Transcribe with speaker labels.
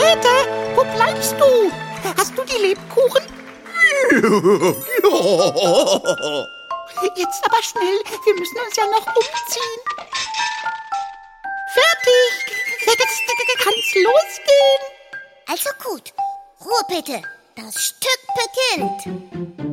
Speaker 1: Peter, wo bleibst du? Hast du die Lebkuchen? Jetzt aber schnell, wir müssen uns ja noch umziehen. Fertig! Jetzt kann's losgehen.
Speaker 2: Also gut, Ruhe bitte, das Stück beginnt.